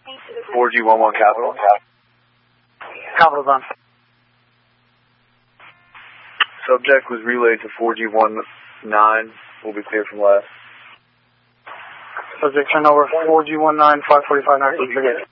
4G11 Capital. Capital done. Subject was relayed to 4G19. Will be clear from last. Subject turn over 4G19, 545 north.